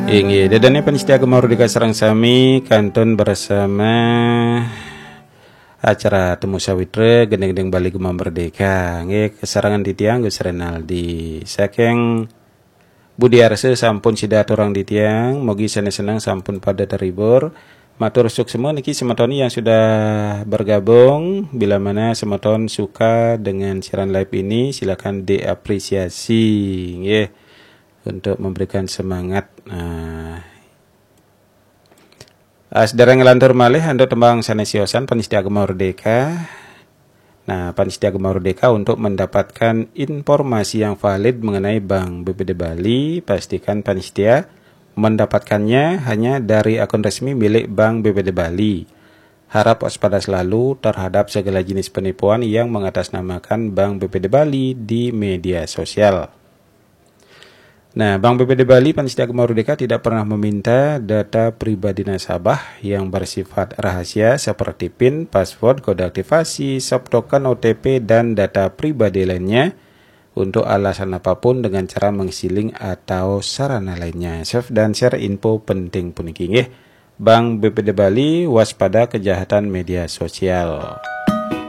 Ingi dadane panitia Mardeka sareng sami kantun bersama acara temu sawitra gendeng-gendeng Bali Gema Merdeka. Nggih kesarangan titiang Gus Renaldi. Saking Budi Arse sampun sida turang titiang, mugi senang sampun pada terhibur. Matur suksema niki semetoni yang sudah bergabung. Bila mana semeton suka dengan siaran live ini, silakan diapresiasi nggih untuk memberikan semangat. Saudara ngelantur malih ando tembang sanesiosan Panitia Agama Merdeka. Nah, Panitia Agama Merdeka untuk mendapatkan informasi yang valid mengenai Bank BPD Bali, pastikan panitia mendapatkannya hanya dari akun resmi milik Bank BPD Bali. Harap waspada selalu terhadap segala jenis penipuan yang mengatasnamakan Bank BPD Bali di media sosial. Nah, Bank BPD Bali Panitia Agama Merdeka tidak pernah meminta data pribadi nasabah yang bersifat rahasia seperti PIN, password, kode aktivasi, soft token, OTP, dan data pribadi lainnya untuk alasan apapun dengan cara mengsiling atau sarana lainnya. Save dan share info penting puniki nggih. Bank BPD Bali waspada kejahatan media sosial.